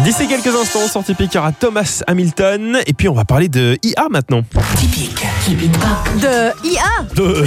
D'ici quelques instants, sur Typique, il y aura Thomas Hamilton. Et puis, on va parler de IA maintenant. Typique. De IA.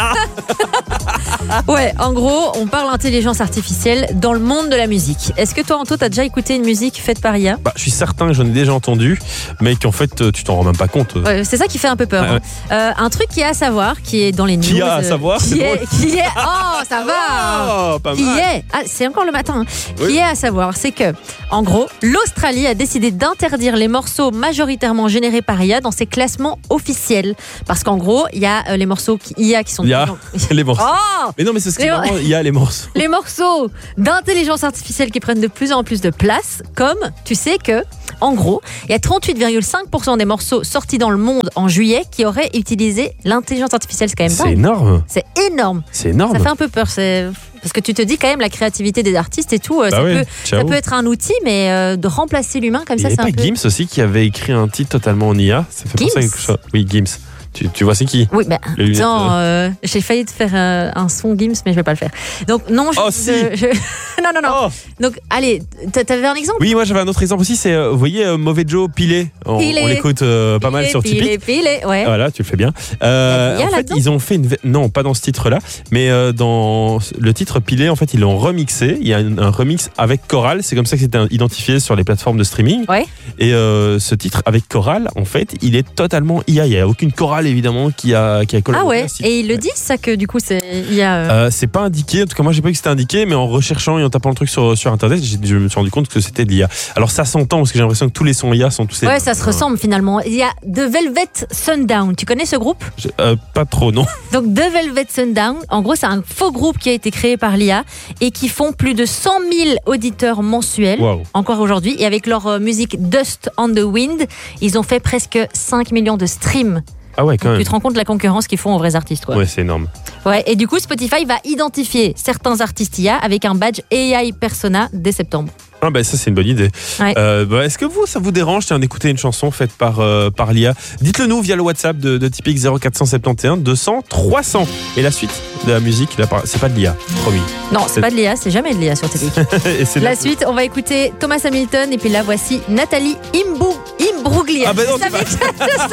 Ouais, en gros, on parle intelligence artificielle dans le monde de la musique. Est-ce que toi, Anto, t'as déjà écouté une musique faite par IA ? Je suis certain que j'en ai déjà entendu, mais qu'en fait, tu t'en rends même pas compte. Ouais, c'est ça qui fait un peu peur. Ouais. Un truc qui est à savoir, qui est dans les news. Qui a à savoir, qui c'est est, drôle. qui est. Oh, ça va. Oh, pas Qui mal. est. Ah, c'est encore le matin. Hein. Oui. Qui est à savoir, c'est que, en gros, l'Australie a décidé d'interdire les morceaux majoritairement générés par IA dans ses classements officiels. Parce qu'en gros, il y a les morceaux IA qui sont. Il y a les morceaux. Oh, Mais non, mais c'est ce qui est Les- marrant, il y a les morceaux. les morceaux d'intelligence artificielle qui prennent de plus en plus de place, comme tu sais que, en gros, il y a 38,5% des morceaux sortis dans le monde en juillet qui auraient utilisé l'intelligence artificielle. C'est quand même C'est dingue. énorme. C'est énorme. C'est énorme. Ça fait un peu peur. Parce que tu te dis quand même la créativité des artistes et tout, ça, ouais, peut, ciao. ça peut être un outil, mais de remplacer l'humain comme Il ça, n'y c'est avait un pas peu... Gims aussi qui avait écrit un titre totalement en IA. Ça fait penser à Gims quelque chose. Oui, Gims. Tu vois, c'est qui? Oui, mais Les lunettes, attends, j'ai failli te faire un son Gims, mais je vais pas le faire. Donc non, Oh, si. non. Oh. Donc allez, t'avais un exemple? Oui, moi j'avais un autre exemple aussi, c'est, vous voyez, Mauvais Joe Pilé. On l'écoute pas mal sur Typique. Pilé, ouais. Voilà, tu le fais bien. Il y a En fait, là-dedans ils ont fait non, pas dans ce titre-là, mais dans le titre Pilé, en fait, ils l'ont remixé. Il y a un remix avec chorale. C'est comme ça que c'était identifié sur les plateformes de streaming. Ouais. Et ce titre avec chorale, en fait, il est totalement IA. Il n'y a aucune chorale évidemment qui a collaboré. Ah ouais. à ce titre. Et ils le disent ça que du coup c'est il y a. C'est pas indiqué, en tout cas moi j'ai pas vu que c'était indiqué, mais en recherchant et en tapant le truc sur internet, je me suis rendu compte que c'était de l'IA. Alors ça s'entend parce que j'ai l'impression que tous les sons IA sont tous. Ouais, ça se ressemble finalement. Il y a The Velvet Sundown. Tu connais ce groupe? Pas trop, non. Donc The Velvet Sundown, en gros, c'est un faux groupe qui a été créé par l'IA et qui font plus de 100 000 auditeurs mensuels. Wow. Encore aujourd'hui. Et avec leur musique Dust on the Wind, ils ont fait presque 5 millions de streams. Ah ouais, quand Donc, même. tu te rends compte de la concurrence qu'ils font aux vrais artistes, quoi. Ouais, c'est énorme. Ouais, et du coup, Spotify va identifier certains artistes IA avec un badge AI Persona dès septembre. Ah bah ça c'est une bonne idée. Ouais. Est-ce que ça vous dérange d'écouter une chanson faite par l'IA? Dites-le nous via le WhatsApp de Typique 0471 200 300. Et la suite de la musique, là, c'est pas de l'IA, promis. Non, c'est pas de l'IA, c'est jamais de l'IA sur Typique. Et c'est La suite, on va écouter Thomas Hamilton et puis là voici Nathalie Imbruglia. Ah bah non, Je savais que-